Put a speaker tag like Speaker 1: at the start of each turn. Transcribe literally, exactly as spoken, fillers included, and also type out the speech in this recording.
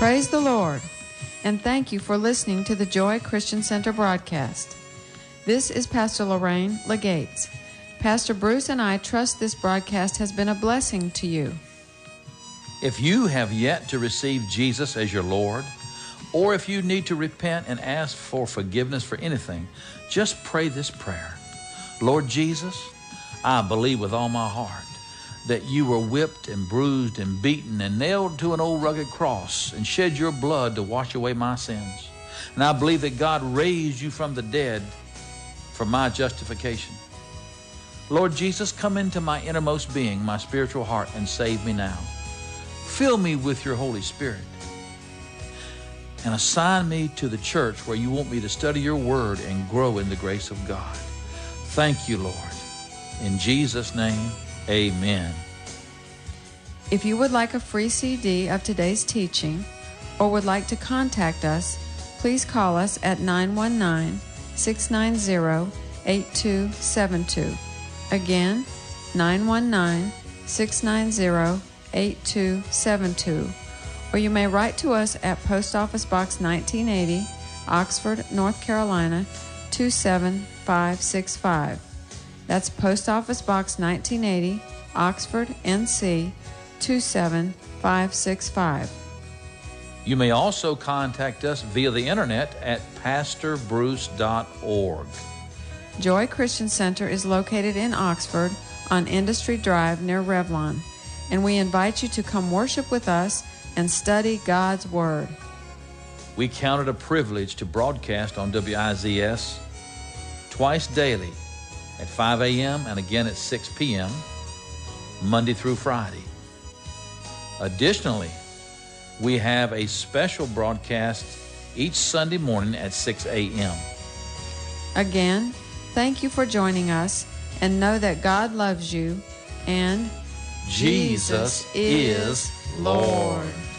Speaker 1: Praise the Lord, and thank you for listening to the Joy Christian Center broadcast. This is Pastor Lorraine Legates. Pastor Bruce and I trust this broadcast has been a blessing to you.
Speaker 2: If you have yet to receive Jesus as your Lord, or if you need to repent and ask for forgiveness for anything, just pray this prayer. Lord Jesus, I believe with all my heart that you were whipped and bruised and beaten and nailed to an old rugged cross and shed your blood to wash away my sins. And I believe that God raised you from the dead for my justification. Lord Jesus, come into my innermost being, my spiritual heart, and save me now. Fill me with your Holy Spirit and assign me to the church where you want me to study your word and grow in the grace of God. Thank you, Lord. In Jesus' name, amen.
Speaker 1: If you would like a free C D of today's teaching or would like to contact us, please call us at nine one nine, six nine zero, eight two seven two. Again, nine one nine, six nine zero, eight two seven two. Or you may write to us at Post Office Box nineteen eighty, Oxford, North Carolina, two seven five six five. That's Post Office Box nineteen eighty, Oxford, N C, two seven five six five.
Speaker 2: You may also contact us via the internet at pastor bruce dot org.
Speaker 1: Joy Christian Center is located in Oxford on Industry Drive near Revlon, and we invite you to come worship with us and study God's Word.
Speaker 2: We count it a privilege to broadcast on W I Z S twice daily at five a.m. and again at six p.m., Monday through Friday. Additionally, we have a special broadcast each Sunday morning at six a.m.
Speaker 1: Again, thank you for joining us, and know that God loves you, and
Speaker 2: Jesus is Lord.